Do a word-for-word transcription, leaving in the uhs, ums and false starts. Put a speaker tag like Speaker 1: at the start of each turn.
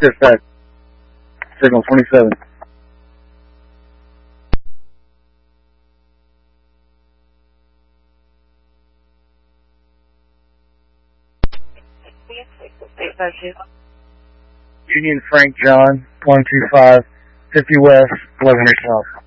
Speaker 1: Dispatch. Signal twenty-seven. Union Frank John, one two five, fifty West, eleven hundred South.